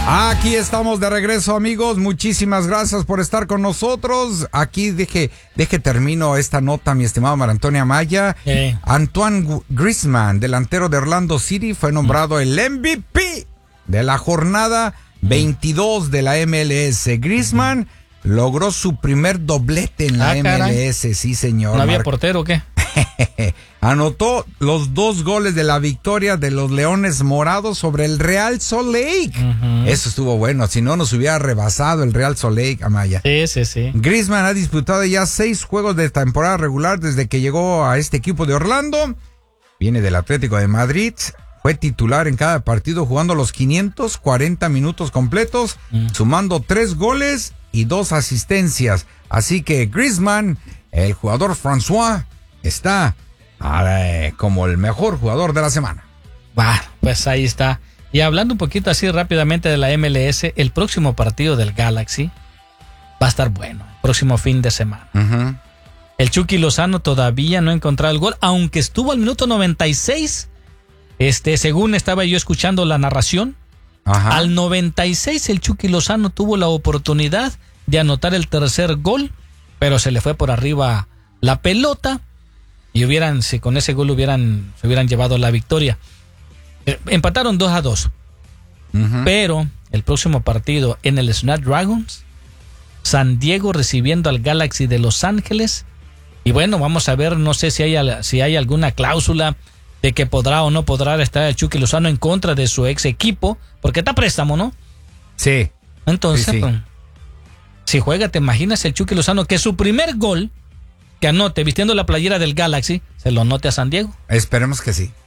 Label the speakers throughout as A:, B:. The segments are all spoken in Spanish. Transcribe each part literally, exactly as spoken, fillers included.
A: Aquí estamos de regreso, amigos. Muchísimas gracias por estar con nosotros. Aquí deje, deje termino esta nota, mi estimado Mar Antonio Amaya.
B: Eh.
A: Antoine Griezmann, delantero de Orlando City, fue nombrado mm. el M V P de la jornada veintidós de la M L S. Griezmann mm. logró su primer doblete en la ah, M L S, caray. Sí, señor.
B: ¿No había Mar- portero o qué?
A: Anotó los dos goles de la victoria de los Leones Morados sobre el Real Salt Lake. Uh-huh. Eso estuvo bueno, si no nos hubiera rebasado el Real Salt Lake, Amaya.
B: Sí, sí, sí.
A: Griezmann ha disputado ya seis juegos de temporada regular desde que llegó a este equipo de Orlando. Viene del Atlético de Madrid. Fue titular en cada partido jugando los quinientos cuarenta minutos completos, uh-huh. sumando tres goles y dos asistencias. Así que Griezmann, el jugador François, está eh, como el mejor jugador de la semana.
B: Bueno, pues ahí está. Y hablando un poquito así rápidamente de la M L S, el próximo partido del Galaxy va a estar bueno, el próximo fin de semana.
A: Uh-huh.
B: El Chucky Lozano todavía no ha encontrado el gol, aunque estuvo al minuto noventa y seis, este, según estaba yo escuchando la narración.
A: Ajá.
B: Al noventa y seis el Chucky Lozano tuvo la oportunidad de anotar el tercer gol, pero se le fue por arriba la pelota. Y hubieran, si con ese gol hubieran, se hubieran llevado la victoria. Eh, empataron dos a dos.
A: Uh-huh.
B: Pero el próximo partido en el Snapdragons, San Diego recibiendo al Galaxy de Los Ángeles. Y bueno, vamos a ver, no sé si hay, si hay alguna cláusula de que podrá o no podrá estar el Chucky Lozano en contra de su ex equipo, porque está préstamo, ¿no?
A: Sí.
B: Entonces,
A: sí, sí.
B: Pues, si juega, ¿te imaginas el Chucky Lozano que su primer gol que anote vistiendo la playera del Galaxy se lo anote a San Diego?
A: Esperemos que sí.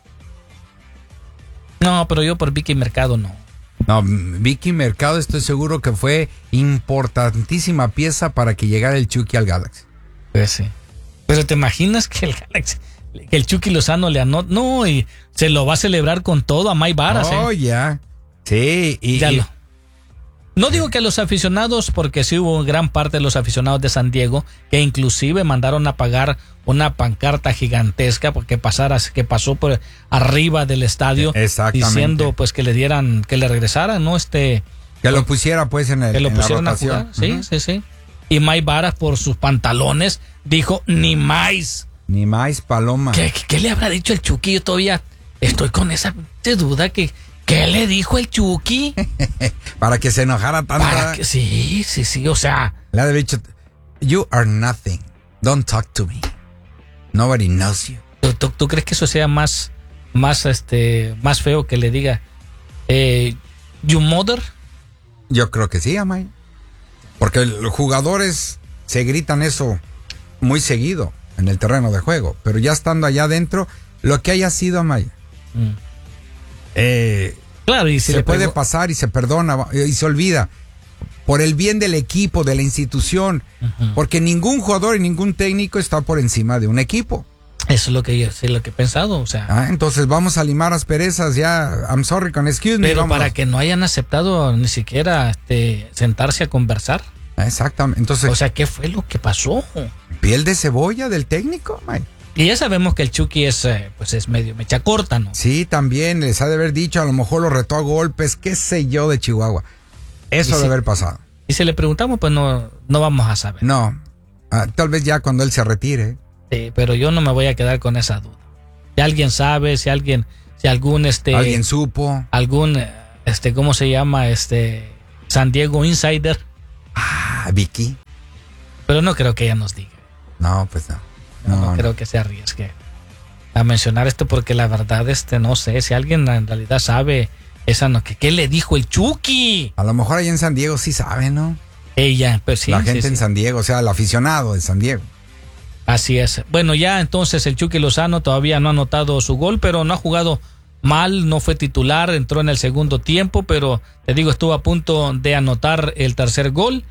B: No, pero yo por Vicky Mercado no.
A: No, Vicky Mercado estoy seguro que fue importantísima pieza para que llegara el Chucky al Galaxy.
B: Pues sí. Pero ¿te imaginas que el Galaxy, que el Chucky Lozano le anote? No, y se lo va a celebrar con todo a Mike Varas.
A: Oh,
B: ¿eh?
A: ya. Sí, y...
B: Ya
A: y...
B: lo... No digo que a los aficionados, porque sí hubo gran parte de los aficionados de San Diego que inclusive mandaron a pagar una pancarta gigantesca porque pasara, que pasó por arriba del estadio, diciendo pues que le dieran, que le regresaran, ¿no? Este
A: que lo pusiera pues en el
B: que lo
A: en
B: pusieran
A: la
B: a jugar. Sí,
A: uh-huh.
B: sí, sí. Y Mike Varas por sus pantalones dijo ni más.
A: Ni más paloma.
B: ¿Qué, qué, qué le habrá dicho el Chucky? Yo todavía estoy con esa duda que ¿qué le dijo el Chucky?
A: Para que se enojara tanto.
B: Para que, sí, sí, sí, o sea.
A: Le ha dicho, you are nothing. Don't talk to me. Nobody knows you.
B: ¿Tú, tú, tú crees que eso sea más, más, este, más feo que le diga, eh, you mother?
A: Yo creo que sí, Amay. Porque los jugadores se gritan eso muy seguido en el terreno de juego. Pero ya estando allá adentro, lo que haya sido, Amay.
B: Mm.
A: Eh,
B: claro, y si
A: se
B: le
A: puede
B: pegó...
A: pasar y se perdona y se olvida por el bien del equipo, de la institución, uh-huh. porque ningún jugador y ningún técnico está por encima de un equipo.
B: Eso es lo que yo es lo que he pensado, o sea.
A: Ah, entonces vamos a limar asperezas ya. I'm sorry con excuse me.
B: Pero
A: vamos.
B: Para que no hayan aceptado ni siquiera este, sentarse a conversar.
A: Exactamente. Entonces,
B: o sea, ¿qué fue lo que pasó?
A: Piel de cebolla del técnico, man.
B: Y ya sabemos que el Chucky es, eh, pues es medio mecha corta, ¿no?
A: Sí, también les ha de haber dicho, a lo mejor lo retó a golpes, qué sé yo, de Chihuahua. Eso
B: y
A: debe
B: si,
A: haber pasado.
B: Y si le preguntamos, pues no, no vamos a saber.
A: No, ah, tal vez ya cuando él se retire.
B: Sí, pero yo no me voy a quedar con esa duda. Si alguien sabe, si alguien, si algún este...
A: Alguien supo.
B: Algún, este, ¿cómo se llama? Este, San Diego Insider.
A: Ah, Vicky.
B: Pero no creo que ella nos diga.
A: No, pues no.
B: No,
A: no,
B: no
A: no.
B: creo que se arriesgue a mencionar esto porque la verdad, este, no sé, si alguien en realidad sabe esa no, que qué le dijo el Chucky.
A: A lo mejor allá en San Diego sí sabe, ¿no?
B: Ella, pues sí.
A: La gente
B: sí,
A: en
B: sí.
A: San Diego, o sea, el aficionado de San Diego.
B: Así es. Bueno, ya entonces el Chucky Lozano todavía no ha anotado su gol, pero no ha jugado mal, no fue titular, entró en el segundo tiempo, pero te digo, estuvo a punto de anotar el tercer gol.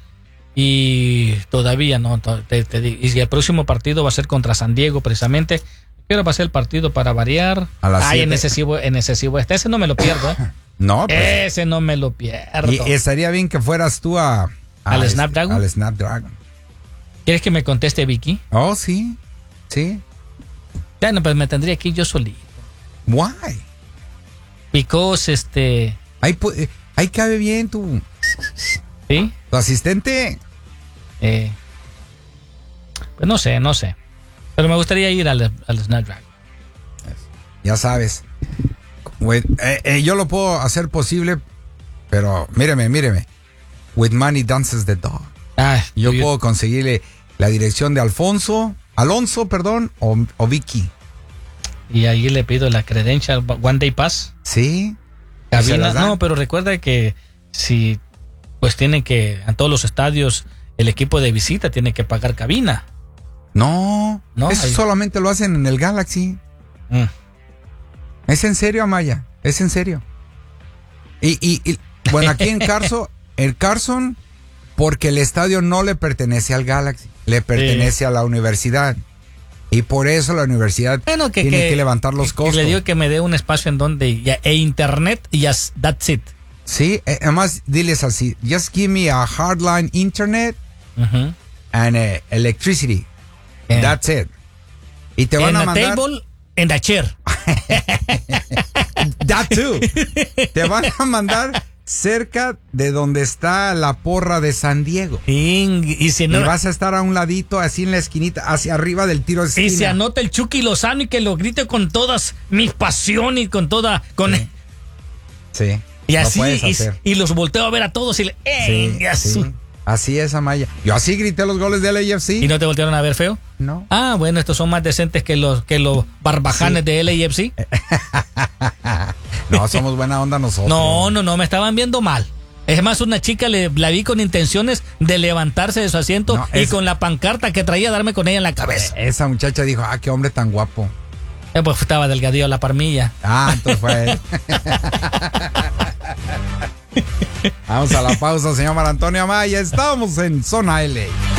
B: Y todavía no, te, te, y el próximo partido va a ser contra San Diego precisamente. ¿Qué hora va a ser el partido para variar?
A: A las
B: Ay,
A: siete.
B: en excesivo, en excesivo este, ese no me lo pierdo, ¿eh?
A: No, pues,
B: ese no me lo pierdo.
A: Y estaría bien que fueras tú a, a
B: ¿Al
A: este,
B: Snapdragon?
A: Al Snapdragon.
B: ¿Quieres que me conteste Vicky?
A: Oh, sí, sí.
B: Bueno, pues me tendría aquí yo solito.
A: Why?
B: Because, este...
A: Ahí, pu- Ahí cabe bien tu,
B: ¿Sí?
A: tu asistente.
B: Eh, pues no sé, no sé. Pero me gustaría ir al, al Snapdragon.
A: Ya sabes. With, eh, eh, yo lo puedo hacer posible, pero míreme, míreme. With money dances the dog.
B: Ah,
A: Yo
B: yo-
A: puedo conseguirle la dirección de Alfonso, Alonso, perdón, o, o Vicky.
B: Y ahí le pido la credential One Day Pass.
A: Sí. ¿Se
B: Cabina.
A: las dan?
B: No, pero recuerda que si pues tienen que, a todos los estadios, el equipo de visita tiene que pagar cabina.
A: No,
B: No,
A: eso
B: ahí-
A: solamente lo hacen en el Galaxy.
B: Mm.
A: Es en serio, Amaya, es en serio. Y, y, y, bueno, aquí en Carson, el Carson, porque el estadio no le pertenece al Galaxy, le pertenece a la universidad. Y por eso la universidad
B: Bueno, que,
A: tiene
B: que,
A: que, levantar los
B: que
A: costos.
B: le digo que me dé un espacio en donde ya, e internet y ya, that's it.
A: Sí, eh, además diles así, just give me a hardline internet
B: Ujú.
A: and uh, electricity.
B: Yeah.
A: That's it. Y te van
B: En
A: a
B: the
A: mandar...
B: table, en the chair.
A: That too. Te van a mandar cerca de donde está la porra de San Diego.
B: Y, y si
A: Y
B: no,
A: vas a estar a un ladito, así en la esquinita, hacia arriba del tiro de esquina.
B: y se anota el Chucky Lozano y que lo grite con todas mis pasiones y con toda, con
A: Sí. Sí.
B: y
A: lo
B: así
A: puedes
B: y,
A: hacer.
B: y los volteo a ver a todos y le, ¡eh!
A: Sí,
B: ya
A: sí.
B: su-
A: Así es, Amaya. Yo así grité los goles del A F C.
B: ¿Y no te voltearon a ver feo?
A: No.
B: Ah, bueno, estos son más decentes que los que los barbajanes
A: Sí.
B: de L A F C.
A: No, somos buena onda nosotros.
B: No, no, no, me estaban viendo mal. Es más, una chica le, la vi con intenciones de levantarse de su asiento
A: No,
B: y
A: es-
B: con la pancarta que traía darme con ella en la cabeza.
A: Esa muchacha dijo, ah, qué hombre tan guapo.
B: Eh, pues estaba delgadillo la parmilla.
A: Ah, entonces fue él. Vamos a la pausa, señor Mar Antonio Amaya. Estamos en Zona L A.